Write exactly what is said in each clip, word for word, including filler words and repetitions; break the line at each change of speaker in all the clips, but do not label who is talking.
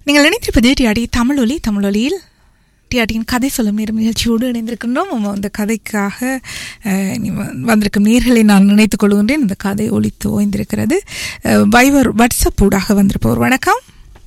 நீங்கள் நினைத்திருப்பது டிஆர்டி தமிழொலி. தமிழொலியில் டிஆர்டியின் கதை சொல்லும் நேரம் நிகழ்ச்சியோடு இணைந்திருக்கின்றோம். அந்த கதைக்காக வந்திருக்கும் நேர்களை நான் நினைத்துக் கொள்கின்றேன். இந்த கதை ஒலித்து ஓய்ந்திருக்கிறது. வைவர் வாட்ஸ்அப் ஊடாக வந்திருப்பவர். வணக்கம்.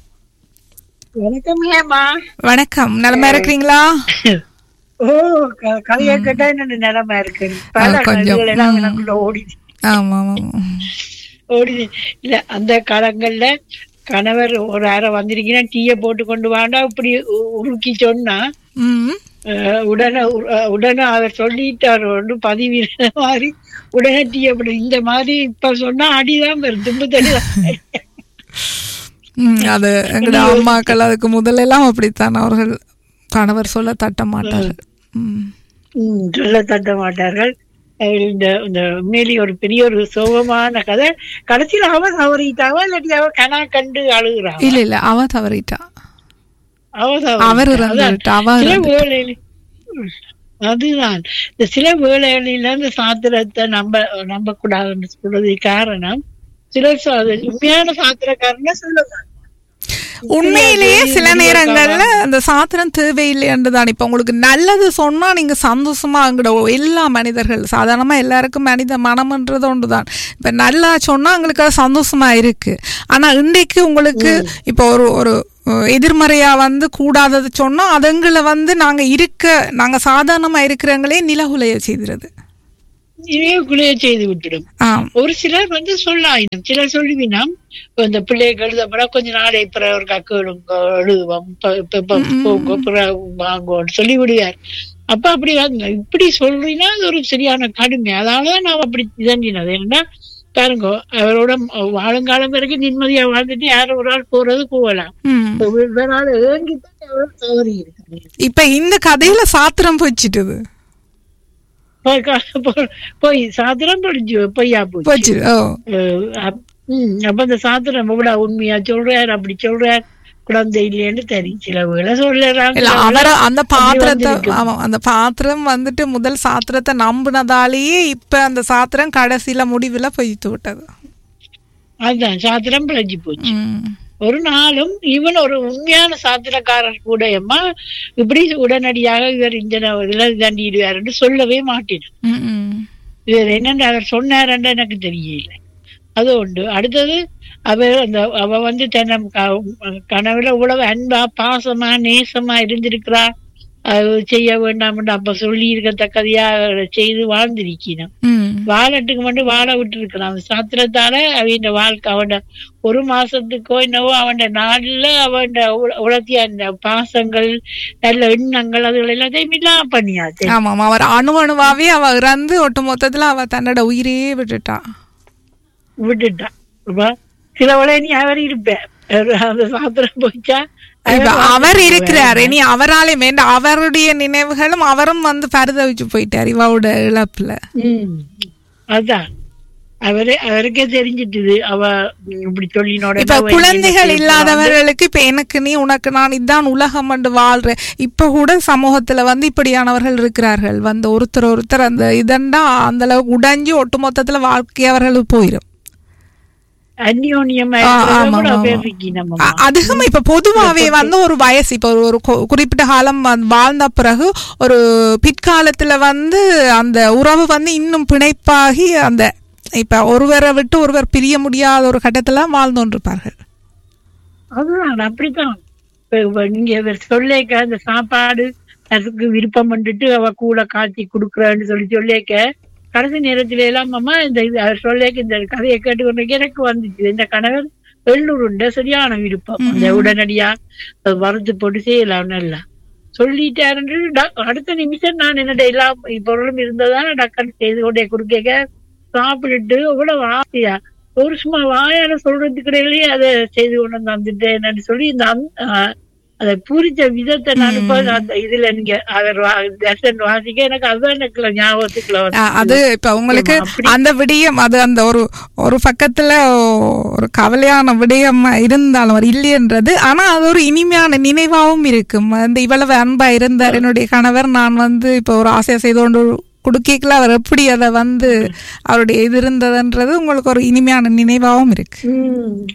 வணக்கம்.
வணக்கம். நலமா இருக்கிறீங்களா?
ஓ, கதையை கேட்டா என்ன நிலமா இருக்கு. ஓடி
ஆமா
ஓடி இல்ல அந்த காலங்கள்ல கணவர் ஒரு அரை வந்திருக்கீங்கன்னா டீயை போட்டு கொண்டு வாண்டா இப்படி உருக்கி சொன்னா உடனே உடனே அவர் சொல்லிட்டார் ஒன்று பதிவு மாதிரி உடனே டீயை போட்டு இந்த மாதிரி இப்ப சொன்னா அடிதான் வரும், தும்பு தடிதான்.
அது எங்கட அம்மாக்கள் அதுக்கு முதல்ல எல்லாம் அப்படித்தான். அவர்கள் கணவர் சொல்ல தட்ட மாட்டார்கள்.
சொல்ல தட்ட மாட்டார்கள். இந்த உண்மையிலேயே ஒரு பெரிய ஒரு சோகமான கதை. கடைசியில் அவ தவறிட்டாவா இல்லாட்டி அவ கனா கண்டு அழுகுறா?
இல்ல இல்ல அவ தவறிட்டா.
அவர் அதுதான் இந்த சில வேளைகளில இந்த சாத்திரத்தை நம்ப நம்ப கூடாதுன்னு சொல்றது காரணம். சில உண்மையான சாத்திரக்காரன சொல்லுவாங்க.
உண்மையிலேயே சில நேரங்கள்ல அந்த சாத்திரம் தேவையில்லைன்றதான். இப்ப உங்களுக்கு நல்லது சொன்னா நீங்க சந்தோஷமா அங்கட எல்லா மனிதர்கள் சாதாரணமா எல்லாருக்கும் மனித மனம்ன்றது ஒன்றுதான். இப்ப நல்லா சொன்னா உங்களுக்கு அது சந்தோஷமா இருக்கு. ஆனா இன்றைக்கு உங்களுக்கு இப்ப ஒரு ஒரு எதிர்மறையா வந்து கூடாதது சொன்னா அதுங்களை வந்து நாங்க இருக்க நாங்க சாதாரணமா இருக்கிறவங்களே நிலகுலைய செய்கிறது,
குலைய செய்து விட்டுடும். ஒரு சிலர் வந்து சொல்லாயினும் சிலர் சொல்லுவினோம் இந்த பிள்ளைகள் எழுதப்பட கொஞ்ச நாளை பிறகு கக்கெழுங்க எழுதுவோம் வாங்குவோம் சொல்லி விடுவார். அப்ப அப்படி இப்படி சொல்றீங்கன்னா அது ஒரு சரியான கடுமை. அதனாலதான் நான் அப்படி இதண்டினது. ஏன்னா பாருங்க, அவரோட வாழுங்காலம் வரைக்கும் நிம்மதியா வாழ்ந்துட்டு யாரும் ஒரு ஆள் போறது போகலாம். வேற ஆள் ஏங்கித்தான் எவ்வளவு தவறி இருக்கு.
இப்ப இந்த கதையில சாத்திரம் போச்சுட்டு
போய் சாத்திரம் படிச்சு பொய்யா போச்சு. அப்ப அந்த சாத்திரம் எவ்வளவு உண்மையா சொல்றாரு, அப்படி சொல்றாரு, குழந்தை இல்லைன்னு தெரியும். சில வேலை சொல்றாங்க.
அந்த பாத்திரத்தை அந்த பாத்திரம் வந்துட்டு முதல் சாத்திரத்தை நம்பினதாலேயே இப்ப அந்த சாத்திரம் கடைசியில முடிவுல பொய்த்து விட்டது.
அதுதான் சாத்திரம் பிழைச்சு போச்சு. ஒரு நாளும் இவன் ஒரு உண்மையான சாத்திரக்காரர் கூட அம்மா இப்படி உடனடியாக இவர் இந்த தண்டிடுவார் சொல்லவே மாட்டேன். இவர் என்னென்று அவர் சொன்னார்ன்ற எனக்கு தெரியல. அது உண்டு. அடுத்தது அவர் அந்த அவ வந்து தன்னை கனவுல உழவு அன்பா பாசமா நேசமா இருந்திருக்கிறா, அது செய்ய வேண்டாம் அப்ப சொல்லி இருக்கத்தக்கதையா செய்து வாழ்ந்திருக்கணும். வாழட்டுக்கு மட்டும் வாழ விட்டு இருக்கிறான். அந்த சாத்திரத்தால அவன் வாழ்க்கை அவன் ஒரு மாசத்துக்கோ என்னவோ அவன் நாடுல அவன் உலர்த்திய அந்த பாசங்கள் நல்ல எண்ணங்கள் அதுகள் எல்லாத்தையும் இல்லாம பண்ணியாச்சு.
ஆமாம், அவர் அணு அணுவாவே அவ இறந்து ஒட்டு மொத்தத்துல அவ தன்னோட உயிரையே விட்டுட்டா
விட்டுட்டான். சில வேளை நீ அவர் இருப்பேன் அந்த சாத்திரம் போச்சா
அவர் இருக்கிறாரு. இனி அவராலே வேண்டாம் அவருடைய நினைவுகளும் அவரும் வந்து பரிதவிச்சு போயிட்டாரு இவாவோட இழப்புல.
அதான் அவரே அவருக்கே தெரிஞ்சிட்டுது அவ இப்படி சொல்லினோட.
இப்ப குழந்தைகள் இல்லாதவர்களுக்கு இப்ப எனக்கு நீ உனக்கு நான் இதான் உலகம் என்று வாழ்றேன். இப்ப கூட சமூகத்துல வந்து இப்படியானவர்கள் இருக்கிறார்கள். வந்து ஒருத்தர் ஒருத்தர் அந்த இதண்டா அந்த அளவுக்கு உடைஞ்சு ஒட்டு மொத்தத்துல வாழ்க்கை அவர்களுக்கு போயிடும். அதிகமா இப்ப பொதுவாவே வந்து ஒரு வயசு இப்ப ஒரு குறிப்பிட்ட காலம் வாழ்ந்த பிறகு ஒரு பிற்காலத்துல வந்து அந்த உறவு வந்து இன்னும் பிணைப்பாகி அந்த இப்ப ஒருவரை விட்டு ஒருவர் பிரிய முடியாத ஒரு கட்டத்துல வாழ்ந்து கொண்டிருப்பார்கள்.
அதுதான் அப்படித்தான். நீங்க சொல்லேக்க அந்த சாப்பாடு அதுக்கு விருப்பம் பண்ணிட்டு அவ கூட காட்சி கொடுக்குறான்னு சொல்லி சொல்லேக்க கடைசி நேரத்துல எல்லாம் அம்மா இந்த அவர் சொல்லேக்க இந்த கதையை கேட்டுக்கொண்டு எனக்கு வந்துச்சு. இந்த கணவர் வெள்ளூருண்ட சரியான விருப்பம். அந்த உடனடியா வறுத்து போட்டு செய்யலாம் நல்லா சொல்லிட்டாரு. அடுத்த நிமிஷம் நான் என்னோட எல்லா பொருளும் இருந்ததான டக்குன்னு செய்து கொண்டே குறுக்க சாப்பிட்டுட்டு அவ்வளவு ஆசையா ஒரு சும்மா வாயால சொல்றதுக்கு இடையிலேயே அதை செய்து கொண்டு வந்துட்டேன் என்னன்னு சொல்லி இந்த அதை பூரிச்ச விதத்தை நான் அந்த இதுல நீங்க அவர் வாசிக்க எனக்கு அதுதான் எனக்கு ஞாபகத்துக்குள்ள
அது இப்ப உங்களுக்கு அந்த விடயம் அது அந்த ஒரு ஒரு பக்கத்துல ஒரு கவலையான விடயம் இருந்தாலும் ஒரு இல்லைன்றது. ஆனா அது ஒரு இனிமையான நினைவாகவும் இருக்கும். அந்த இவ்வளவு அன்பா இருந்தார் என்னுடைய கணவர், நான் வந்து இப்ப ஒரு ஆசையா செய்து கொண்டு குடுக்கல அவர் எப்படி அதை வந்து அவருடைய இது இருந்ததுன்றது உங்களுக்கு ஒரு இனிமையான நினைவாகவும் இருக்கு.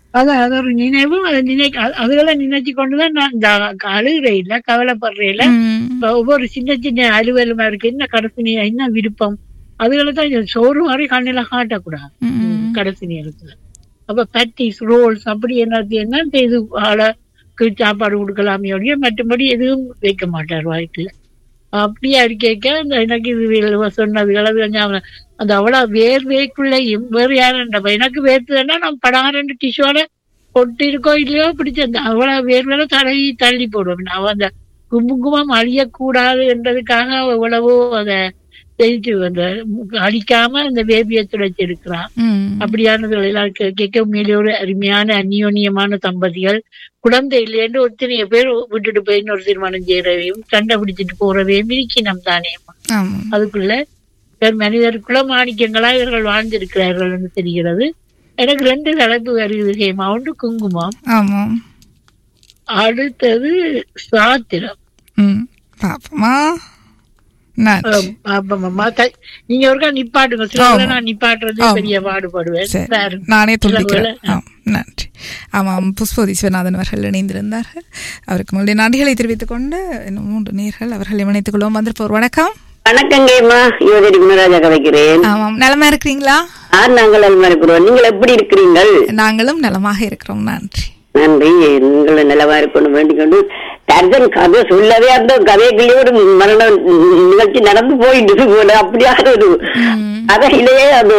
அதான் அது ஒரு நினைவு. அதை நினை அதுகளை நினைச்சு கொண்டுதான் நான் அழுகிறே இல்ல, கவலைப்படுறே இல்ல. ஒவ்வொரு சின்ன சின்ன அலுவலுமா இருக்கு, என்ன கடைசி என்ன விருப்பம், அதுகளை தான் சோறு மாதிரி கண்ணில காட்டக்கூடாது கடைசி நேரத்துல. அப்ப பேட்டிஸ் ரோல்ஸ் அப்படி என்ன இது ஆளுக்கு சாப்பாடு கொடுக்கலாமே ஒழிய மற்றபடி எதுவும் வைக்க மாட்டார் வாய்க்குல. அப்படியே கேட்க அந்த எனக்கு இது சொன்னதுகளை அந்த அவ்வளவு வேர்வேக்குள்ளையும் வேறு யாருன்றப்ப எனக்கு வேர்த்துதுன்னா நான் படாரெண்டு டிஷ்யூட பொட்டு இருக்கோ இல்லையோ பிடிச்ச அந்த அவ்வளவு வேர்வேல தடவி தள்ளி போடுவேன். அவன் அந்த குங்குமம் அழியக்கூடாது என்றதுக்காக எவ்வளவோ அதை செய்து அந்த அழிக்காம அந்த வேபியை துடைச்சி எடுக்கிறான். அப்படியானதுகள் எல்லாம் கேட்க உண்மையிலே ஒரு அருமையான அந்நியோன்யமான தம்பதிகள். குழந்தை இல்லையென்று ஒத்தனைய பேர் விட்டுட்டு போய் இன்னொரு திருமணம் செய்யறவையும் சண்டை பிடிச்சிட்டு போறவையும் இருக்கணும் தானே. அதுக்குள்ள மனிதருக்குள்ள மாணிக்கங்களா இவர்கள் வாழ்ந்திருக்கிறார்கள் என்று தெரிகிறது. எனக்கு ரெண்டு தலைப்பு வருகிறது ஹேமா. ஒன்று குங்குமம், அடுத்தது சாத்திரம். நீங்க ஒருக்கா நிப்பாட்டுங்க, சில நான் நிப்பாட்டுறது பெரிய பாடுபடுவேன்.
நானே சொல்லிக்கிறேன். நன்றி. ஆமாம், புஷ்பவதி சிவநாதன் அவர்கள் இணைந்திருந்தார்கள். அவருக்கு முன்னாடி நன்றிகளை தெரிவித்துக் கொண்டு இன்னும் மூன்று நேர்கள் அவர்கள் இணைத்துக் கொள்வோம். வந்திருப்போர் வணக்கம்.
வணக்கங்கம்மா, யுவதி குமராஜா கதைக்கிறேன்.
ஆமாம், நலமா இருக்கிறீங்களா?
நாங்கள் நலமா இருக்கிறோம். நீங்கள் எப்படி இருக்கிறீர்கள்?
நாங்களும் நலமாக இருக்கிறோம். நன்றி
நன்றி. நீங்களும் நலமா இருக்கணும் வேண்டிக் கொண்டு தர்ஜன் கதை சொல்லவே அந்த கதைக்குள்ளேயே ஒரு மரண நிகழ்ச்சி நடந்து போயிட்டு போல அப்படியாக ஒரு கதையிலேயே அது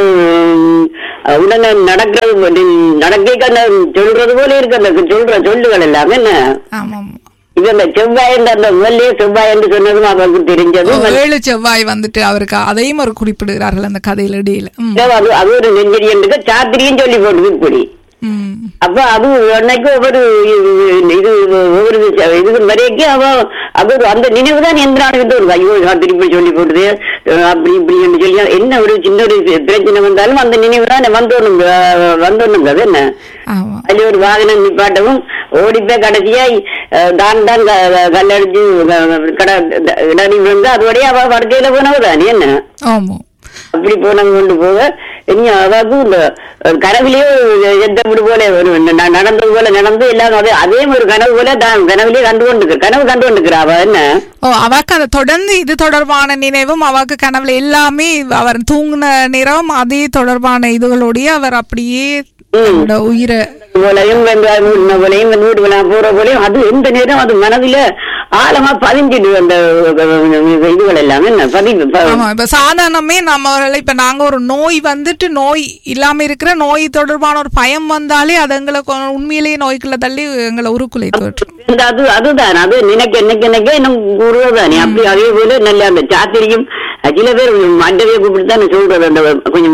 உடனே நடக்கிறது நடக்க சொல்றது போல இருக்கு அந்த சொல்ற சொல்லுகள் எல்லாமே. என்ன இது அந்த செவ்வாய் அந்த முதல்ல செவ்வாய் என்று சொன்னதும் அவருக்கு தெரிஞ்சது.
ஏழு செவ்வாய் வந்துட்டு அவருக்கு அதையும் ஒரு குறிப்பிடுகிறார்கள் அந்த கதையில இடையில.
அது அது ஒரு நெஞ்சரி என்று சாத்திரியும் சொல்லி போட்டு இப்படி. அப்ப அது அன்னைக்கு ஒவ்வொரு இது ஒவ்வொரு இது வரைக்கும் அவ அது அந்த நினைவுதான் எந்த நாளுக்கு ஒரு ஐயோ திருப்பி சொல்லி போடுது அப்படி இப்படி என்று சொல்லி என்ன ஒரு சின்ன ஒரு பிரச்சனை வந்தாலும் அந்த நினைவு தான் வந்தோணும் வந்தோணுங்க. அது என்ன அதுல ஒரு வாகனம் நிப்பாட்டவும் ஓடிப்போய் கடைசியா தான் தான் கல்லடிச்சு கடை இடனி விழுந்து அதோடய அவ படுக்கையில போனவதானே. என்ன அப்படி போனவங்க கொண்டு போக இனி அதாவது இந்த கனவுலயே எந்த வீடு போல ஒரு நடந்தது போல நடந்து எல்லாம் அதே அதே ஒரு கனவு போல தான் கனவுலயே கண்டு கொண்டு கனவு கண்டு கொண்டுக்கிறா அவ. என்ன
ஓ அவக்கு அதை தொடர்ந்து இது தொடர்பான நினைவும் அவக்கு கனவுல எல்லாமே அவர் தூங்கின நேரம் அதே தொடர்பான இதுகளோடய அவர் அப்படியே உயிரை
போலையும் போலையும் வீடு போற போலையும் அது எந்த நேரம் அது மனதில ஆழமா பதிஞ்சிடு அந்த இதுகள் எல்லாமே.
இப்ப சாதாரணமே நம்ம இப்ப நாங்க ஒரு நோய் வந்துட்டு நோய் இல்லாம இருக்கிற நோய் தொடர்பான ஒரு பயம் வந்தாலே அது எங்களை உண்மையிலேயே நோய்க்குள்ள தள்ளி எங்களை உருக்குலை போயிட்டு
அது அதுதான் அது நினைக்க நினைக்க நினைக்க இன்னும் கூறுவதானே. அப்படி அதே போல நல்ல அந்த சாத்திரியும் சில பேர் மண்டவே கூப்பிட்டுதான் சொல்றது அந்த கொஞ்சம்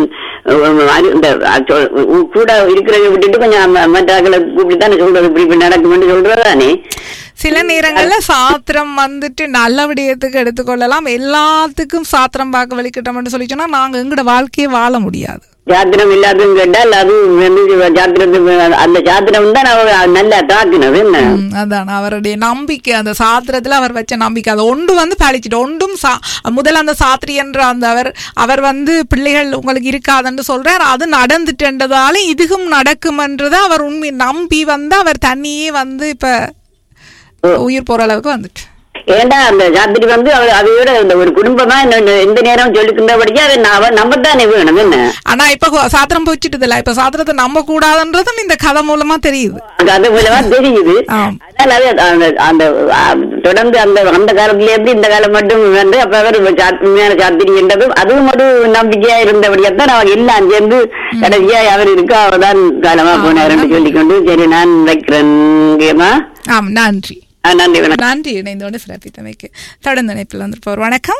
கூட இருக்கிறத விட்டுட்டு கொஞ்சம் மற்றவர்களை கூப்பிட்டுத்தானே சொல்றது இப்படி இப்படி நடக்கும்னு சொல்றதானே.
சில நேரங்கள்ல சாத்திரம் வந்துட்டு நல்ல விடயத்துக்கு எடுத்துக்கொள்ளலாம், எல்லாத்துக்கும் சாத்திரம் பார்க்க வலிக்கிட்டோம்னு சொல்லி சொன்னா நாங்க எங்கட வாழ்க்கையை வாழ முடியாது.
சாத்திரம் இல்லாதுன்னு கேட்டால் அது அந்த சாத்திரம் தான் நல்லா தாக்குனது. என்ன
அதான் அவருடைய நம்பிக்கை அந்த சாத்திரத்துல அவர் வச்ச நம்பிக்கை அது ஒன்று வந்து பழிச்சிட்டு ஒன்றும் முதல் அந்த சாத்திரி என்ற அந்த அவர் அவர் வந்து பிள்ளைகள் உங்களுக்கு இருக்காதுன்னு சொல்றார். அது நடந்துட்டுன்றதால இதுவும் நடக்கும்ன்றதை அவர் உண்மை நம்பி வந்து அவர் தண்ணியே வந்து இப்ப உயிர் போற அளவுக்கு வந்துட்டு.
ஏண்டா அந்த சாத்திரி வந்து அதையோட ஒரு குடும்பமா எந்த நேரம் சொல்லிக்கின்றபடியா அதை நம்பத்தானே வேணும். என்ன
ஆனா இப்ப சாத்திரம் போச்சுட்டுல இப்ப சாத்திரத்தை நம்ப கூடாதுன்றதும் இந்த கதை மூலமா தெரியுது
கதை மூலமா தெரியுது. அதனால அந்த தொடர்ந்து அந்த அந்த காலத்துல இருந்து இந்த காலம் மட்டும் வந்து அப்ப அவர் உண்மையான சாத்திரி என்றதும் அதுவும் ஒரு நம்பிக்கையா இருந்தபடியாத்தான் அவங்க எல்லாம் சேர்ந்து கடைசியா அவர் இருக்கா அவர்தான் காலமா போனாருன்னு சொல்லிக்கொண்டு சரி நான் வைக்கிறேன்.
ஆம் நன்றி
நன்றி
நன்றி இணைந்தோடு சிறப்பித்தமைக்கு. தொடர்ந்து இணைப்பில் வந்திருப்போர் வணக்கம்.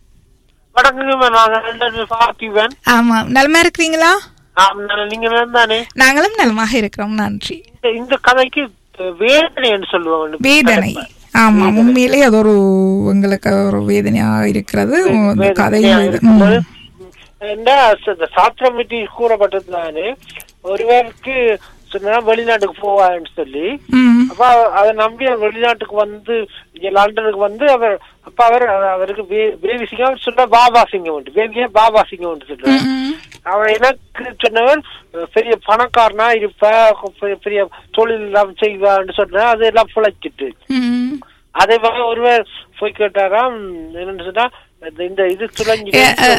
ஆமா நலமா இருக்கிறீங்களா? நாங்களும் நலமாக இருக்கிறோம். நன்றி.
இந்த கதைக்கு வேதனை என்று சொல்லுவாங்க.
வேதனை ஆமா உண்மையிலே அது ஒரு உங்களுக்கு ஒரு வேதனையா இருக்கிறது கதையும்.
சாத்திரம் பற்றி கூறப்பட்டதுதானே ஒருவருக்கு சொன்னா வெளிநாட்டுக்கு போவான்னு சொல்லி அப்ப அதை நம்பி வெளிநாட்டுக்கு வந்து லண்டனுக்கு வந்து அவர் அப்ப அவர் அவருக்கு பேபி சிங்கம் சொல்ற பாபா சிங்கம் உண்டு பேபியா பாபா சிங்கம் உண்டு சொல்றாரு. அவன் எனக்கு சொன்னவன் பெரிய பணக்காரனா இருப்ப, பெரிய தொழில் எல்லாம் செய்வான்னு சொன்ன, அது எல்லாம் பிழைச்சிட்டு. அதே மாதிரி ஒருவர் போய் கேட்டாராம், என்னன்னு சொன்னா இந்த இது துளைஞ்சி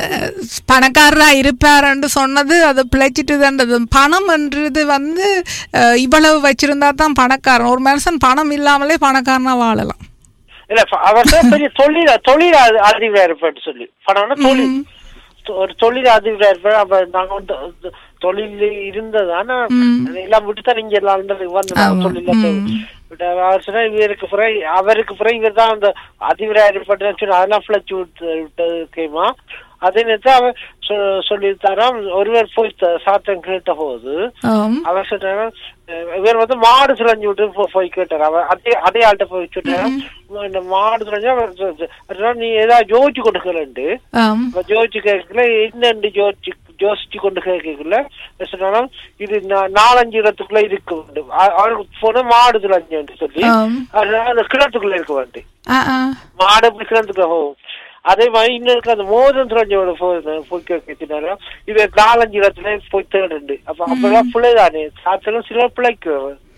பணக்காரரா இருப்பாருன்னு சொன்னது அது பிழைச்சிட்டுதுன்றது. பணம் என்றது வந்து இவ்வளவு வச்சிருந்தா தான் பணக்காரன். ஒரு மனுஷன் பணம் இல்லாமலே பணக்காரனா வாழலாம்.
இல்ல அவர் பெரிய தொழில் தொழில் அதிபரா இருப்பாரு சொல்லி பணம்னா தொழில் ஒரு தொழில் அதிபரா இருப்பாரு. அப்ப நாங்க வந்து தொழில் இருந்ததானா எல்லாம் விட்டுதான் இங்க எல்லாம் வந்து தொழில அவர் சொன்னா இவருக்கு பிறகு அவருக்கு பிறகு இவர் தான் அந்த அதிபரா இருப்பாரு சொன்னா அதெல்லாம் பிழைச்சு விட்டதுமா. அதே நேரத்தில் அவர் சொல்லித்தாராம், ஒருவர் போய் சாத்தம் கேட்ட போது அவர் சொன்னாரா இவர் வந்து மாடு சுழஞ்சு விட்டு போய் கேட்டார். அவர் அதே அதே ஆள்கிட்ட போய் சொன்னார், இந்த மாடு சுழஞ்சா நீ ஏதாவது ஜோதிச்சு கொண்டு கேளு. ஜோதிச்சு கேட்கல என்னண்டு ஜோதிச்சு யோசிச்சு கொண்டு கேட்கல சொன்னாலும் இது நாலஞ்சு இடத்துக்குள்ள இருக்க வேண்டும். அவருக்கு போன மாடு சுழஞ்சு சொல்லி அதனால கிணத்துக்குள்ள இருக்க வேண்டும். மாடு கிணத்துக்குள்ள போகும். அதே மாதிரி இன்னொருக்கு அந்த மோதம் சுரஞ்சோட போய் கேட்கிறாரோ இது நாலஞ்சு இடத்துல போய் தேடு. அப்ப அப்பெல்லாம் பிள்ளைதானே சாத்தலும் சில பிள்ளைக்கு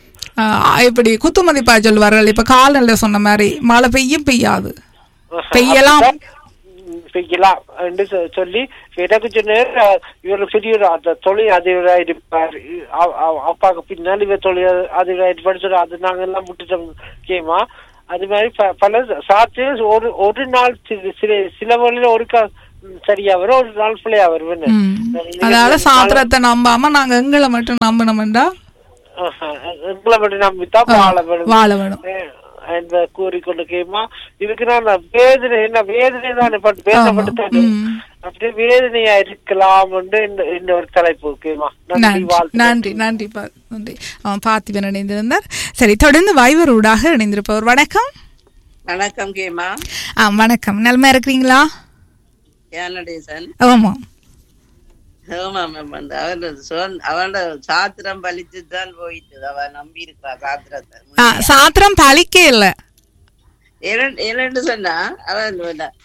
இப்படி குத்துமதிப்பா சொல்லுவார்கள். இப்ப காலநிலை சொன்ன மாதிரி மழை பெய்யும் பெய்யாது பெய்யலாம்
பெய்யலாம் என்று சொல்லி எனக்கு சொன்னார். இவர் பெரிய அந்த தொழில் அதிபரா இருப்பார், அப்பாவுக்கு பின்னால் இவர் தொழில் அதிபரா இருப்பார் சொல்லி அது நாங்க எல்லாம் விட்டுட்டோம் கேமா. அது மாதிரி பல சாத்தியம் ஒரு ஒரு நாள் சில சில வழியில ஒரு சரியா வரும், ஒரு நாள் பிள்ளையா வரும்.
அதனால சாத்திரத்தை நம்பாம நாங்க எங்களை மட்டும் நம்பணும்டா,
எங்களை மட்டும் நம்பித்தான் வாழ வேணும்
வாழ வேணும்
என்ற கூறிக்கொண்டு கேமா. இதுக்கு நான் வேதனை என்ன வேதனை தான் பேசப்பட்டு அப்படியே வேதனையா இருக்கலாம் இந்த ஒரு தலைப்பு கேமா.
நன்றி நன்றி நன்றி. அவன் பார்த்திபன் இணைந்திருந்தார். சரி, தொடர்ந்து வைவர் ஊடாக இணைந்திருப்பவர். வணக்கம்.
வணக்கம் கேமா.
ஆ வணக்கம். நலமா இருக்கிறீங்களா? ஆமா
அவன் சாத்திரம் பலிச்சுதான் போயிட்டு அவன் நம்பி இருக்கா சாத்திரத்தை.
சாத்திரம் பலிக்க இல்ல
என்னன்னு சொன்னா அவன்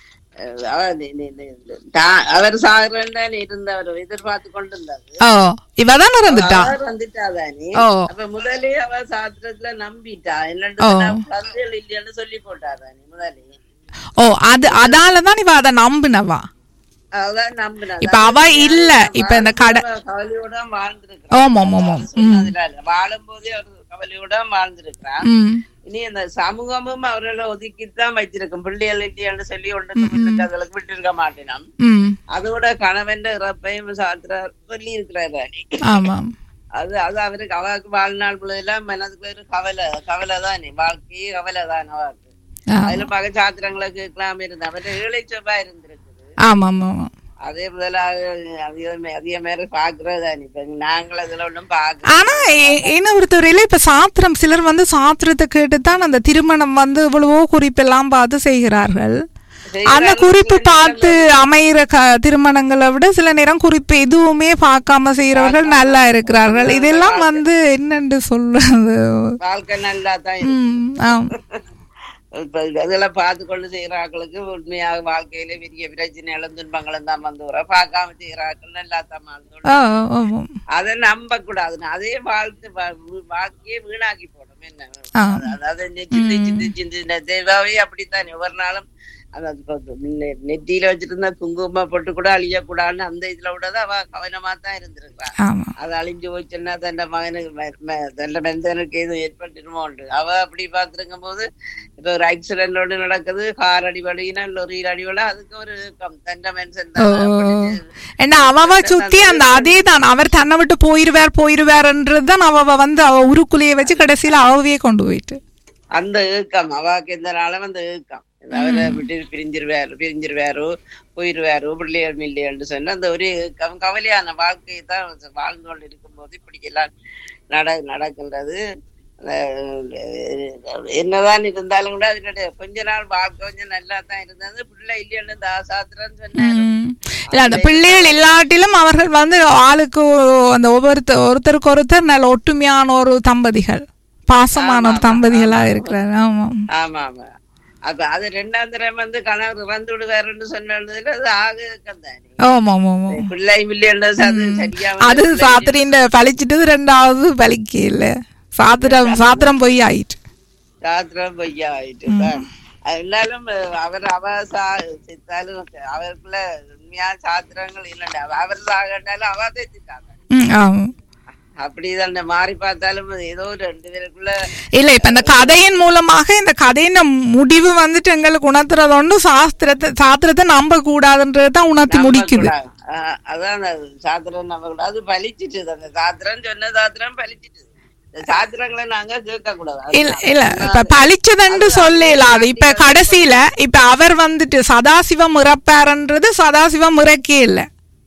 அவர் சாகரன் இருந்தவர் எதிர்பார்த்து கொண்டிருந்தாரு.
இவதான்
வந்துட்டாதானே. அப்ப முதலே அவ சாத்திரத்துல நம்பிட்டா. என்னன்னு இல்லைன்னு சொல்லி போட்டாதானே முதலே.
ஓ அது அதாலதான் இவ அத நம்பினவா. இப்ப அவ இல்ல இப்ப இந்த கடை
கவலையோட வாழ்ந்திருக்கான். வாழும் போதே அவர் கவலையோட வாழ்ந்திருக்கிறான். இனி அந்த சமூகமும் அவர்களை ஒதுக்கித்தான் வச்சிருக்கும். பிள்ளைகள் இல்லையான்னு சொல்லி ஒன்றுக்கு அதுகளுக்கு விட்டு இருக்க மாட்டேனாம். அதோட கணவன் இறப்பையும் சாத்திர சொல்லி இருக்கிறாரு. அது அது அவருக்கு அவருக்கு வாழ்நாள் பிள்ளைலாம் மனதுக்கு கவலை கவலை தானே, வாழ்க்கையே கவலை தான் அவருக்கு. அதுல பக சாத்திரங்களை கேட்கலாம் இருந்த அவரு ஏழை செவ்வா இருந்திருக்கு. அதே முதலாக அதிக மேல பாக்குறதானே நாங்கள் அதுல ஒண்ணும் பாக்க.
ஆனா என்ன பொறுத்தவரையில இப்ப சாத்திரம் சிலர் வந்து சாத்திரத்தை கேட்டுத்தான் அந்த திருமணம் வந்து இவ்வளவோ குறிப்பெல்லாம் பார்த்து செய்கிறார்கள். அந்த குறிப்பு பார்த்து அமைகிற திருமணங்களை விட சில நேரம் குறிப்பு எதுவுமே பார்க்காம செய்யறவர்கள் நல்லா இருக்கிறார்கள். இதெல்லாம் வந்து என்னன்னு சொல்றது,
வாழ்க்கை நல்லா தான் அதெல்லாம் பார்த்து கொண்டு செய்யறாக்களுக்கு உண்மையாக வாழ்க்கையில பெரிய பிரச்சனைகளும் துன்பங்களும் தான் வந்து வர பார்க்காம செய்யறாக்கள் நல்லா தான். அதை நம்ப கூடாது. அதே வாழ்த்து வாழ்க்கையே வீணாக்கி போடும். என்ன அதாவது சிந்தி சிந்தி சிந்தி தேவாவே அப்படித்தான் ஒவ்வொரு நாளும் நெத்தியில வச்சிருந்தா குங்கும போட்டு கூட அழியக்கூடாதுன்னு அந்த இதுல விடதான் அவ கவனமா தான் இருந்திருக்கான். அது அழிஞ்சு போச்சுன்னா தன் மகனுக்கு தன் மனிதனுக்கு எதுவும் ஏற்பட்டுருமோண்டு அவ அப்படி பாத்துருக்கும் போது இப்ப ஒரு ஆக்சிடென்ட் நடக்குது, கார் அடிபடினா லொரியில் அடிபட அதுக்கு ஒரு தன் மனுஷன்
அவ சுத்தி அந்த அதே தான் அவர் தன்னை விட்டு போயிருவார் போயிருவாருன்றதுதான் அவ வந்து அவ உருக்குலைய வச்சு கடைசியில அவவே கொண்டு போயிட்டு
அந்த ஏக்கம் அவாக்கு எந்த நாளும் அந்த ஏக்கம் அவரை விட்டு பிரிஞ்சிருவாரு பிரிஞ்சிருவாரோ போயிருவாரோ பிள்ளைகள் இல்லையான்னு சொன்ன அந்த ஒரு கவலையான வாழ்க்கையை தான் வாழ்ந்து கொண்டு இருக்கும் போது இப்படி எல்லாம் நட நடக்கின்றது. என்னதான் இருந்தாலும் கூட அதனுடைய கொஞ்ச நாள் வாழ்க்கை கொஞ்சம் நல்லா தான் இருந்தது. பிள்ளை இல்லையான்னு சாத்திரன்னு சொன்னாரு.
அந்த பிள்ளைகள் இல்லாட்டிலும் அவர்கள் வந்து ஆளுக்கு அந்த ஒவ்வொருத்தர் ஒருத்தருக்கு ஒருத்தர் நல்ல ஒற்றுமையான ஒரு தம்பதிகள், பாசமான ஒரு தம்பதிகளா இருக்கிறாரு. ஆமா
ஆமா ஆமா அப்ப அது ரெண்டாம் தரம் வந்து கணவர் இறந்து விடுவாருன்னு சொன்னதுல அது ஆக பிள்ளை பிள்ளைன்றது அது சரியா
அது சாத்திரின் பழிச்சிட்டு ரெண்டாவது பலிக்க இல்ல சாத்திரம் சாத்திரம் பொய் ஆயிட்டு
சாத்திரம் பொய்யா ஆயிட்டு இருந்தாலும் அவர் அவ செத்தாலும் அவருக்குள்ள உண்மையா சாத்திரங்கள் இல்லைண்டா அவர் சாகண்டாலும் அவ தேத்திட்டாங்க அப்படிதான் மாறி பார்த்தாலும் ஏதோ ரெண்டு பேருக்குள்ள
இல்ல இப்ப இந்த கதையின் மூலமாக இந்த கதையின் முடிவு வந்துட்டு எங்களுக்கு உணர்த்துறது ஒன்று சாஸ்திரத்தை சாத்திரத்தை நம்ப கூடாதுன்றதுதான் உணர்த்தி முடிக்குது.
அதான் சாத்திரம் நம்ப கூடாது அது பலிச்சிட்டு அந்த சாத்திரம் சொன்ன சாத்திரம் பலிச்சிட்டு சாத்திரங்களை நாங்க கேட்க கூடாது.
இல்ல இல்ல இப்ப பழிச்சதுன்னு சொல்லல இப்ப கடைசியில இப்ப அவர் வந்துட்டு சதாசிவம் இறப்பாருன்றது சதாசிவம் இறக்கே இல்ல.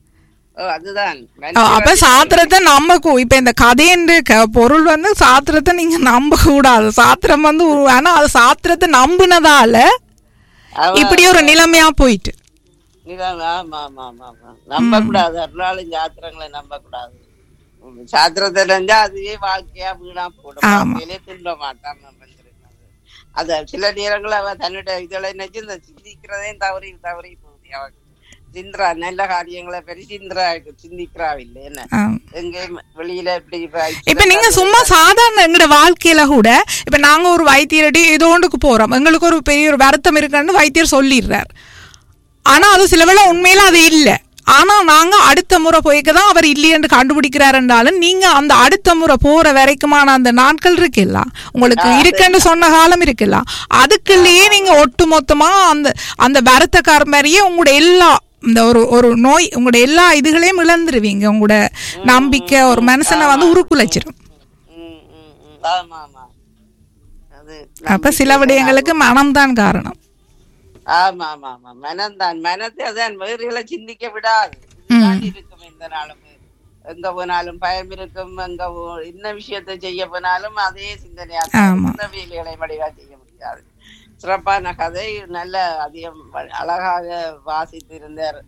அப்ப சாத்திரத்தை நம்ப இப்ப இந்த கதைன்ற பொருள் வந்து சாத்திரத்தை நீங்க நம்ப கூடாது. சாத்திரம் வந்து ஆனா அது சாத்திரத்தை நம்புனதால இப்படி ஒரு நிலைமையா போயிட்டு
நம்ப கூடாது. அருளாலும் சாத்திரங்களை நம்ப கூடாது. சாத்திரத்தை இருந்தா அதுவே வாழ்க்கையா வீணா போடும். துன்ப மாட்டான் அத சில நேரங்கள் அவ தன்னுடைய இதுல நினைச்சு இந்த சிந்திக்கிறதே தவறி தவறி போகுது. அவ சிந்திரா நல்ல காரியங்களை பெரிய சிந்திரா சிந்திக்கிறா இல்ல என்ன எங்கேயும் வெளியில இப்படி
இப்ப நீங்க சும்மா சாதாரண எங்களோட வாழ்க்கையில கூட இப்ப நாங்க ஒரு வைத்தியரடி ஏதோ ஒன்றுக்கு போறோம் எங்களுக்கு ஒரு பெரிய ஒரு வருத்தம் இருக்குன்னு வைத்தியர் சொல்லிடுறார். ஆனா அது சில வேளை உண்மையில அது இல்ல. ஆனா நாங்க அடுத்த முறை போய்க்கதான் அவர் இல்லையென்று கண்டுபிடிக்கிறாருன்றாலும் நீங்க அந்த அடுத்த முறை போற வரைக்குமான அந்த நாட்கள் இருக்குல்ல உங்களுக்கு இருக்குன்னு சொன்ன காலம் இருக்குல்ல அதுக்குள்ளேயே நீங்க ஒட்டு மொத்தமா அந்த அந்த வருத்தக்கார மாதிரியே உங்களோட எல்லா இந்த ஒரு ஒரு நோய் உங்களோட எல்லா இதுகளையும் இழந்துருவீங்க. உங்களோட நம்பிக்கை ஒரு மனுஷனை வந்து உருக்குலைச்சிடும். அப்ப சில விடயங்களுக்கு மனம்தான் காரணம்.
ஆமா ஆமா ஆமா மனம்தான் மனத்தை அதான் வேறுகளை சிந்திக்க விடாது. இருக்கும் எந்த நாளும் எங்க போனாலும் பயம் இருக்கும். எங்க என்ன விஷயத்தை செய்ய போனாலும் அதே சிந்தனையா வேலைகளை வடிவா செய்ய முடியாது. சிறப்பான கதை நல்ல அதிகம் அழகாக வாசித்து இருந்தார்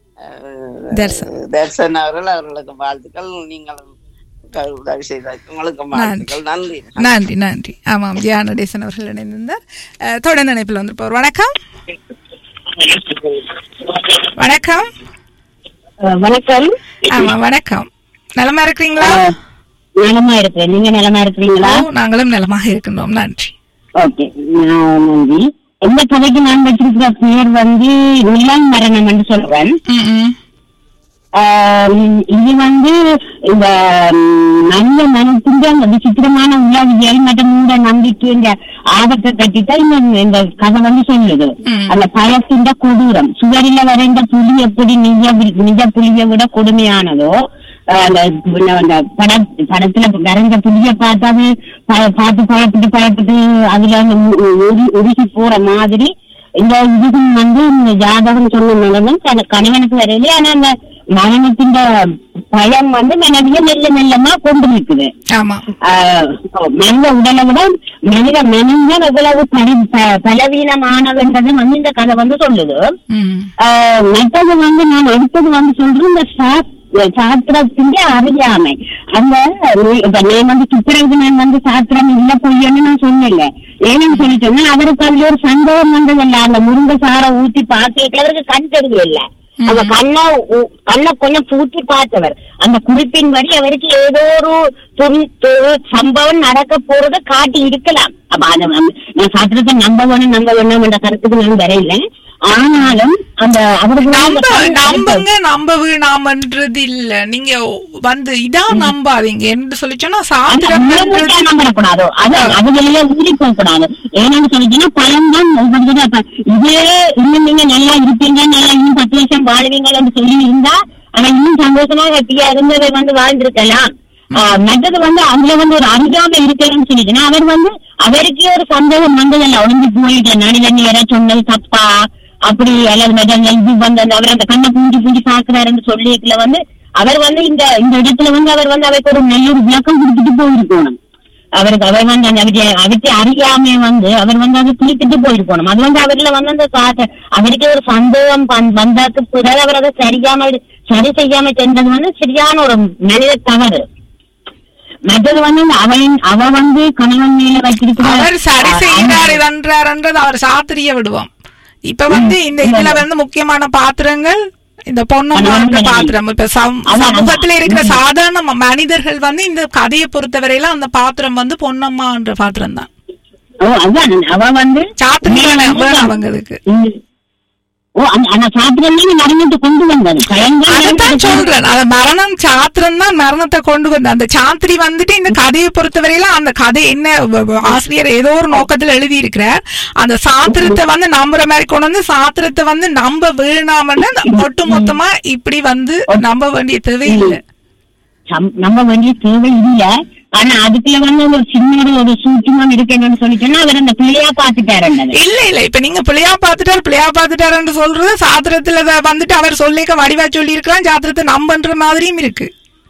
தர்சன் அவர்கள். அவர்களுக்கு வாழ்த்துக்கள். நீங்களும் உதவி செய்தார். உங்களுக்கு வாழ்த்துக்கள். நன்றி
நன்றி நன்றி. ஆமாம் தியான நடேசன் அவர்கள் இணைந்திருந்தார். தொடர் நினைப்பில் வந்திருப்பவர். வணக்கம் வணக்கம்
வணக்கம்.
ஆமா வணக்கம். நலமா இருக்கிறீங்களா?
நலமா இருக்கிறேன். நீங்க நலமா இருக்கிறீங்களா?
நாங்களும் நலமாக இருக்கின்றோம். நன்றி.
ஓகே நன்றி. எந்த கதைக்கு நான் வச்சிருக்கிற பெயர் வந்து நிலம் மரணம் என்று சொல்றேன். இது வந்து இந்த நல்ல மனத்தின் அந்த விசித்திரமான உலகியல் மற்றும் மூட நம்பிக்கை இந்த ஆபத்தை கட்டித்தான் இந்த கதை வந்து சொல்லுது. அந்த பயத்தின் கொடூரம் சுவரில வரைந்த புலி எப்படி நிஜ நிஜ புலியை விட கொடுமையானதோ அந்த பட படத்துல வரைஞ்ச புலிய பார்த்தாது பார்த்து பழப்பட்டு பழப்பட்டு அதுல உருகி போற மாதிரி இந்த இதுக்கும் வந்து இந்த ஜாதகம் சொன்ன நிலமும் கணவனுக்கு வரையிலே. ஆனா அந்த மரணத்தின் பயம் வந்து மனைவிய மெல்ல மெல்லமா கொண்டு இருக்குது. மனித உடலை விட மனித மனிதன் எவ்வளவு பலவீனமானதுன்றது வந்து இந்த கதை வந்து சொல்லுது. மற்றது வந்து நான் அடுத்தது வந்து சொல்றேன் இந்த சாஸ்திரத்தின் அறியாமை. அந்த இப்ப நான் வந்து துப்புரவுக்கு நான் வந்து சாஸ்திரம் இல்ல பொய்யன்னு நான் சொன்னேன். ஏன்னு சொல்லிட்டேன்னா அவருக்கு அதுல ஒரு சந்தேகம் வந்ததில்ல. அந்த முருங்கை சாரை ஊத்தி பார்த்து அவருக்கு கண் தெரியல இல்ல. அந்த கண்ண கண்ண கொஞ்சம் பூட்டி பார்த்தவர் அந்த குறிப்பின்படி அவருக்கு ஏதோ ஒரு சம்பவம் நடக்க போறத காட்டி இருக்கலாம். அப்ப அத நான் சாஸ்திரத்தை நம்ப வேணும் நம்ப வேணும் என்ற கருத்துக்கு நான் வரையில. ஆனாலும் அந்த அவருக்கு
நம்புங்க நம்ப வேணாமன்றது இல்ல. நீங்க வந்து இதான் நம்பாதீங்க என்று சொல்லிச்சோன்னா சாஸ்திரம்
நம்பக்கூடாதோ அது அதுல ஊறி போக கூடாது. ஏன்னு சொல்லிச்சுன்னா பழம்தான் ஒவ்வொரு இதே இன்னும் நீங்க நல்லா இருப்பீங்க நல்லா இன்னும் பத்து வருஷம் வாழ்வீங்கன்னு சொல்லி இருந்தா அவன் இன்னும் சந்தோஷமா ஹாப்பியா இருந்ததை வந்து வாழ்ந்திருக்கலாம். மற்றது வந்து அதுல வந்து ஒரு அறியாம இருக்கணும்னு சொல்லிச்சுன்னா அவர் வந்து அவருக்கே ஒரு சந்தேகம் வந்ததில்ல. ஒளிஞ்சு போயிட்டு நடிகர் நேர சொன்னது தப்பா அப்படி அல்லது இது வந்து அவர் அந்த கண்ணை பூஞ்சி பூஞ்சி பாக்குறாருன்னு சொல்லியதுல வந்து அவர் வந்து இந்த இந்த இடத்துல வந்து அவர் வந்து அவருக்கு ஒரு நல்ல ஒரு விளக்கம் கொடுத்துட்டு போயிருக்கணும். அவருக்கு அவர் வந்து அந்த அவருடைய அவருக்கு அறியாம வந்து அவர் வந்து அதை தீர்த்துட்டு போயிருக்கணும். அது வந்து அவர்ல வந்து அந்த அவருக்கு ஒரு சந்தேகம் வந்ததுக்கு பிறகு அவர் அதை சரியாம சரி செய்யாம சென்றது வந்து சரியான ஒரு மனித தவறு. மற்றது வந்து அவன் அவ வந்து கணவன் மேல வச்சிருக்கிறார்
சரி செய்கிறார் என்றார் அவர் சாத்திரிய விடுவோம். இப்ப வந்து இந்த இதுல வந்து முக்கியமான பாத்திரங்கள் இந்த பொன்னம்மா பாத்திரம். இப்ப சமூகத்துல இருக்கிற சாதாரண மனிதர்கள் வந்து இந்த கதையை பொறுத்தவரையில அந்த பாத்திரம் வந்து பொன்னம்மா என்ற பாத்திரம் தான்.
அவ வந்து
சாத்திரம் அவங்களுக்கு
மரணத்தை கொண்டு வந்தது.
அதான் சொல்றேன், அந்த மரணம் சாத்திரம் தான் மரணத்தை கொண்டு வந்த அந்த சாத்திரி வந்துட்டு இந்த கதையை பொறுத்தவரையில அந்த கதை என்ன ஆசிரியர் ஏதோ ஒரு நோக்கத்துல எழுதி இருக்கிறார். அந்த சாத்திரத்தை வந்து நம்புற மாதிரி கொண்டு வந்து சாத்திரத்தை வந்து நம்ப வேணாமன்னு ஒட்டு மொத்தமா இப்படி வந்து நம்ப வேண்டிய தேவை இல்லை
நம்ப வேண்டிய தேவை இல்லை. ஆனா அதுக்குள்ள வந்து ஒரு சின்ன ஒரு சூட்சமம் இருக்குன்னு சொல்லிட்டோம்னா அவர் அந்த பிள்ளையா பாத்துட்டாரு.
இல்ல இல்ல இப்ப நீங்க பிள்ளையா பாத்துட்டாரு பிள்ளையா பாத்துட்டாருன்னு சொல்றது சாத்திரத்துல வந்துட்டு அவர் சொல்லிக்க வடிவா சொல்லி இருக்கலாம். சாத்திரத்தை நம்பன்ற மாதிரியும் இருக்கு.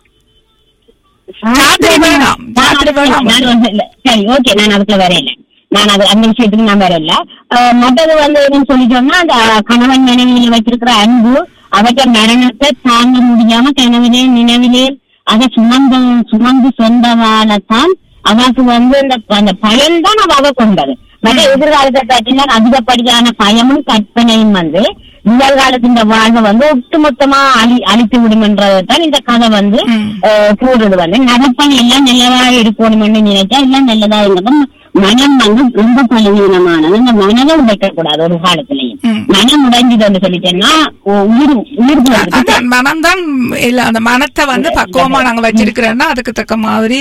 சரி ஓகே, நான் அதுக்குள்ள வரையில நான் அது அந்த விஷயத்துக்கு நான் வரையில. மற்றது வந்து என்னன்னு சொல்லிட்டோம்னா அந்த கணவன் நினைவில வச்சிருக்கிற அன்பு அவற்றை மரணத்தை தாங்க முடியாம கனவிலே நினைவிலே அதை சுமந்து சுமந்து சொந்தவானத்தான் அவருக்கு வந்து அந்த பயன் தான் அவ கொண்டது. மற்ற எதிர்காலத்தை பற்றினா அதிகப்படியான பயமும் கற்பனையும் வந்து நிகழ்காலத்தின் வாழ்வை வந்து ஒட்டுமொத்தமா அழி அழித்து விடும் என்றதான் இந்த கதை வந்து கூறுது. வந்து நடப்பன் எல்லாம் நல்லதா இருக்கணும்னு நினைச்சா எல்லாம் நல்லதா இருந்ததும் மனம் வந்து ரொம்ப பலவீனமானது. அந்த மனதை உடைக்கக்கூடாது ஒரு காலத்திலையும். மனம் உடைஞ்சதுன்னு சொல்லிட்டேன்னா உயிர் உயிர்
மனம் தான் இல்ல. அந்த மனத்தை வந்து பக்குவமா நாங்க வச்சிருக்கிறோம்னா அதுக்கு தக்க மாதிரி